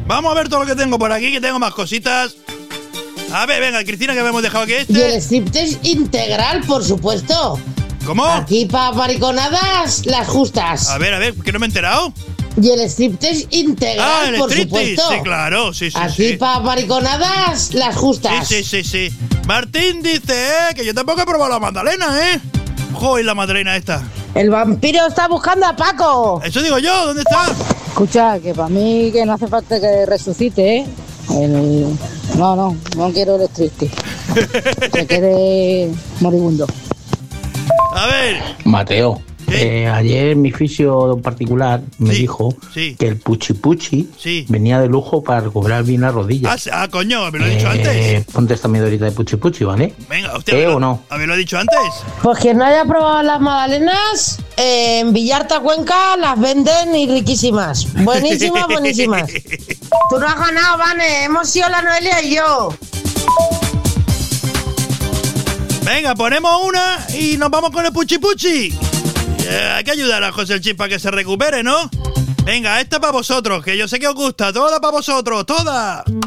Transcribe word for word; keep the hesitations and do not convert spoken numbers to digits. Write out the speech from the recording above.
Vamos a ver todo lo que tengo por aquí, que tengo más cositas. A ver, venga, Cristina, que habíamos dejado aquí este. Y el striptease integral, por supuesto. ¿Cómo? Aquí para mariconadas, las justas. A ver, a ver, que no me he enterado. Y el striptease integral, Ah, el por striptease, supuesto. sí, claro, sí, sí, Aquí sí. para mariconadas, las justas. Sí, sí, sí, sí. Martín dice, eh, que yo tampoco he probado la magdalena, ¿eh? Joder, la madalena esta. El vampiro está buscando a Paco. Eso digo yo, ¿dónde está? Escucha, que para mí que no hace falta que resucite, ¿eh? El... No, no, no quiero el striptease. Se quede moribundo. A ver. Mateo, eh, ayer mi fisio particular me Sí, dijo sí. que el puchi puchi Sí. venía de lujo para recuperar bien las Ah, rodillas. sí, ah, coño, me lo he dicho Eh, antes. Ponte esta medorita de puchi puchi, ¿vale? Venga, hostia, ¿Eh ¿me lo- o no? ¿Haberlo dicho antes? Pues quien no haya probado las magdalenas, eh, en Villarta, Cuenca, las venden y riquísimas. Buenísimas, buenísimas. Tú no has ganado, Vane. Hemos sido la Noelia y yo. Venga, ponemos una y nos vamos con el puchi puchi. Eh, hay que ayudar a José el Chip para que se recupere, ¿no? Venga, esta para vosotros, que yo sé que os gusta. Toda para vosotros, toda.